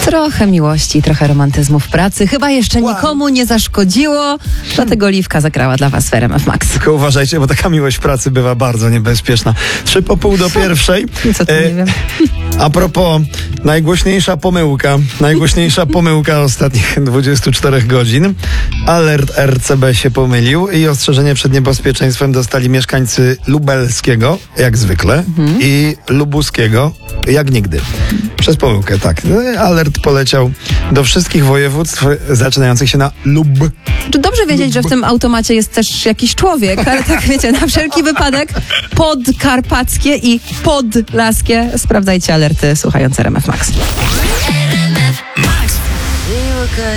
Trochę miłości, trochę romantyzmu w pracy. Chyba jeszcze nikomu nie zaszkodziło, dlatego Liwka zagrała dla was w RMF Max. Tylko uważajcie, bo taka miłość w pracy bywa bardzo niebezpieczna. 3:30. Co tu nie wiem. A propos, najgłośniejsza pomyłka ostatnich 24 godzin. Alert RCB się pomylił i ostrzeżenie przed niebezpieczeństwem dostali mieszkańcy Lubelskiego, jak zwykle, i Lubuskiego, jak nigdy. Przez pomyłkę, tak. Alert poleciał do wszystkich województw zaczynających się na Lub. Dobrze wiedzieć, że w tym automacie jest też jakiś człowiek, ale tak wiecie, na wszelki wypadek podkarpackie i podlaskie sprawdzajcie alerty słuchając RMF Max.